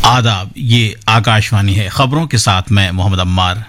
आदाब, ये आकाशवाणी है। खबरों के साथ मैं मोहम्मद अम्मार।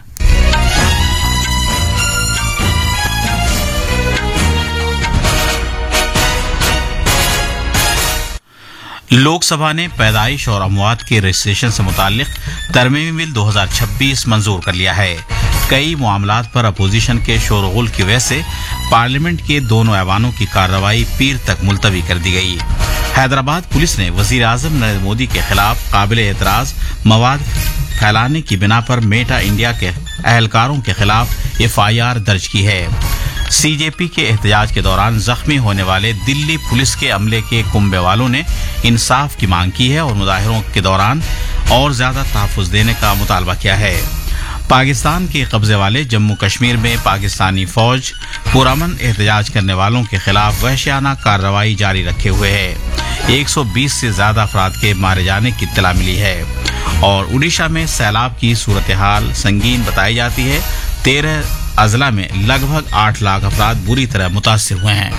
लोकसभा ने पैदाइश और अमवात के रजिस्ट्रेशन से मुताल्लिक तरमीमी बिल 2026 मंजूर कर लिया है। कई मामलात पर अपोजिशन के शोरगुल की वजह से पार्लियामेंट के दोनों ऐवानों की कार्रवाई पीर तक मुलतवी कर दी गई। हैदराबाद पुलिस ने वजीर आजम नरेंद्र मोदी के खिलाफ काबिले एतराज मवाद फैलाने की बिना पर मेटा इंडिया के अहलकारों के खिलाफ FIR दर्ज की है। CJP के एहतजाज के दौरान जख्मी होने वाले दिल्ली पुलिस के अमले के कुंबे वालों ने इंसाफ की मांग की है और मुजाहिरों के दौरान और ज्यादा तहफ्फुज देने का मुतालबा किया है। पाकिस्तान के कब्जे वाले जम्मू कश्मीर में पाकिस्तानी फौज पुरअमन एहतजाज करने वालों के खिलाफ वहशियाना कार्रवाई जारी रखे हुए है। 120 से ज्यादा अफराद के मारे जाने की इत्तला मिली है और उड़ीसा में सैलाब की सूरत हाल संगीन बताई जाती है। 13 अजला में लगभग 8 लाख अफराद बुरी तरह मुतासिर हुए हैं।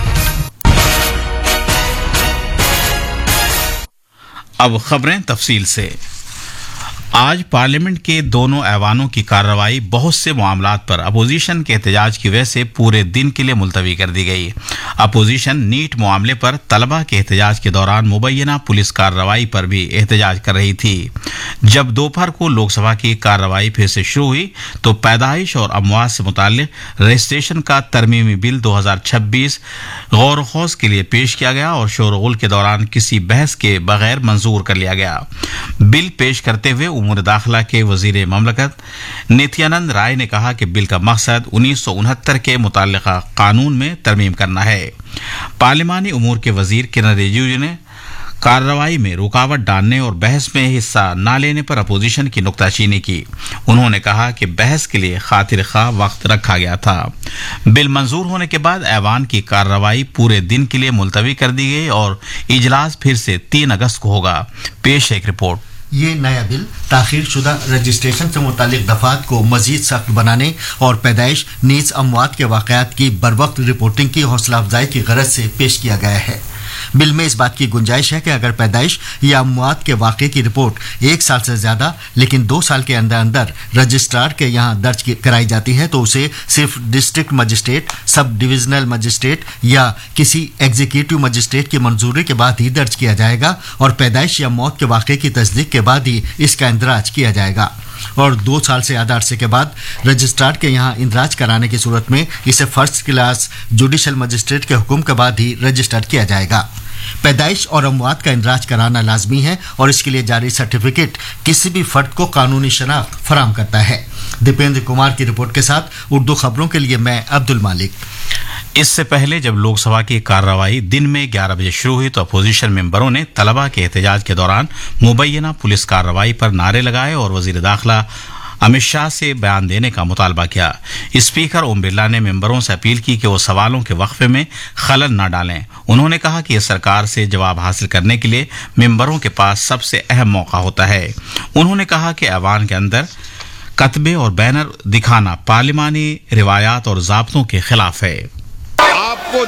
अब खबरें तफसील से। आज पार्लियामेंट के दोनों ऐवानों की कार्रवाई बहुत से मामलात पर अपोजिशन के एहतजाज की वजह से पूरे दिन के लिए मुलतवी कर दी गई। अपोजिशन नीट मामले पर तलबा के एहतजाज के दौरान मुबैना पुलिस कार्रवाई पर भी एहतजाज कर रही थी। जब दोपहर को लोकसभा की कार्रवाई फिर से शुरू हुई तो पैदाइश और अमवात से मुताल्लिक रजिस्ट्रेशन का तरमीमी बिल 2026 गौर खौज के लिए पेश किया गया और शोरगुल के दौरान किसी बहस के बगैर मंजूर कर लिया गया। बिल पेश करते हुए उमूर दाखिला के वजीर ममलकत नित्यानंद राय ने कहा कि बिल का मकसद 1969 के मुताल्लिका कानून में तरमीम करना है। पार्लिमानी उमूर के वजीर किरण रिजिजू ने कार्रवाई में रुकावट डालने और बहस में हिस्सा न लेने पर अपोजिशन की नुक्ताचीनी की। उन्होंने कहा कि बहस के लिए खातिर खा वक्त रखा गया था। बिल मंजूर होने के बाद ऐवान की कार्रवाई पूरे दिन के लिए मुलतवी कर दी गई और इजलास फिर से 3 अगस्त को होगा। पेश एक रिपोर्ट। ये नया बिल ताखीर शुदा रजिस्ट्रेशन से मुतालिक दफात को मजीद सख्त बनाने और पैदाइश नीज अमवात के वाकयात की बरवक्त रिपोर्टिंग की हौसला अफजाई की गरज से पेश किया गया है। बिल में इस बात की गुंजाइश है कि अगर पैदाइश या अमवात के वाक़े की रिपोर्ट 1 साल से ज़्यादा लेकिन 2 साल के अंदर अंदर रजिस्ट्रार के यहाँ दर्ज कराई जाती है तो उसे सिर्फ district magistrate, sub divisional magistrate या किसी एग्जीक्यूटिव मजिस्ट्रेट की मंजूरी के बाद ही दर्ज किया जाएगा और पैदाइश या मौत के वाक़े की तस्दीक के बाद ही इसका इंदराज किया जाएगा और 2 साल से ज़्यादा अरसे के बाद रजिस्ट्रार के यहाँ इंदराज कराने की सूरत में इसे फर्स्ट क्लास जुडिशल मजिस्ट्रेट के हुक्म के बाद ही रजिस्टर किया जाएगा। पैदाइश और अमवात का इंदराज कराना लाजमी है और इसके लिए जारी सर्टिफिकेट किसी भी फर्द को कानूनी शनाख्त फराम करता है। दीपेंद्र कुमार की रिपोर्ट के साथ उर्दू खबरों के लिए मैं अब्दुल मालिक। इससे पहले जब लोकसभा की कार्रवाई दिन में 11 बजे शुरू हुई तो अपोजिशन मेंबरों ने तलबा के एहतजाज के दौरान मुबैना पुलिस कार्रवाई पर नारे लगाए और वजीर दाखिला अमित शाह से बयान देने का मुतालबा किया। स्पीकर ओम बिरला ने मेंबरों से अपील की कि वो सवालों के वक्फे में खलल न डालें। उन्होंने कहा कि सरकार से जवाब हासिल करने के लिए मेंबरों के पास सबसे अहम मौका होता है। उन्होंने कहा कि ऐवान के अंदर कतबे और बैनर दिखाना पार्लिमानी रिवायात और ज़ाब्तों के खिलाफ है।